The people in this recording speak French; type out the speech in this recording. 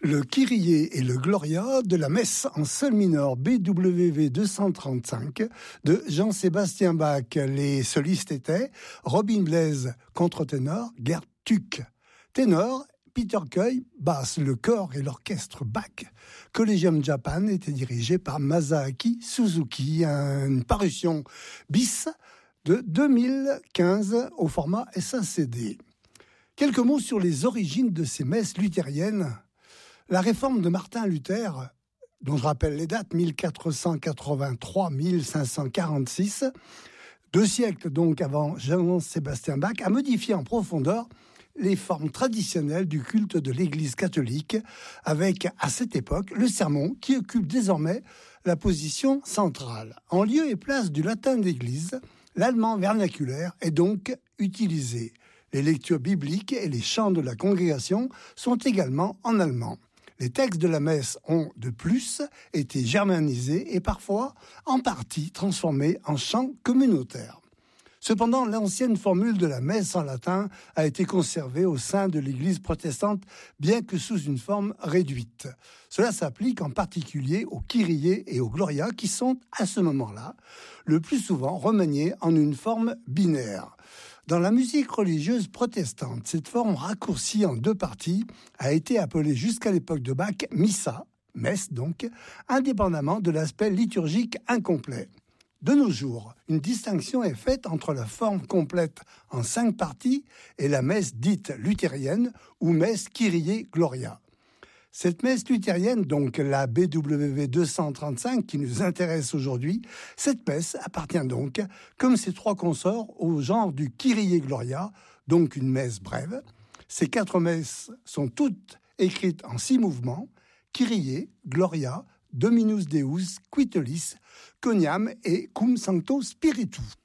Le Kyrie et le Gloria de la messe en sol mineur BWV 235 de Jean-Sébastien Bach. Les solistes étaient Robin Blaise, contre-ténor, Gerd Tuck. Ténor, Peter Coy, basse. Le chœur et l'orchestre Bach. Collegium Japan était dirigé par Masaaki Suzuki. Une parution bis de 2015 au format SACD. Quelques mots sur les origines de ces messes luthériennes. La réforme de Martin Luther, dont je rappelle les dates, 1483-1546, 2 siècles donc avant Jean-Sébastien Bach, a modifié en profondeur les formes traditionnelles du culte de l'Église catholique, avec, à cette époque, le sermon qui occupe désormais la position centrale. En lieu et place du latin d'Église, l'allemand vernaculaire est donc utilisé. Les lectures bibliques et les chants de la congrégation sont également en allemand. Les textes de la messe ont, de plus, été germanisés et parfois, en partie, transformés en chants communautaires. Cependant, l'ancienne formule de la messe en latin a été conservée au sein de l'Église protestante, bien que sous une forme réduite. Cela s'applique en particulier au Kyrie et au Gloria, qui sont, à ce moment-là, le plus souvent remaniés en une forme binaire. Dans la musique religieuse protestante, cette forme raccourcie en 2 parties a été appelée jusqu'à l'époque de Bach missa, messe donc, indépendamment de l'aspect liturgique incomplet. De nos jours, une distinction est faite entre la forme complète en 5 parties et la messe dite luthérienne ou messe Kyrie Gloria. Cette messe luthérienne, donc la BWV 235 qui nous intéresse aujourd'hui, cette messe appartient donc, comme ses 3 consorts, au genre du Kyrie Gloria, donc une messe brève. Ces 4 messes sont toutes écrites en 6 mouvements, Kyrie, Gloria, Dominus Deus, Quitolis, Coniam et Cum Sancto Spiritu.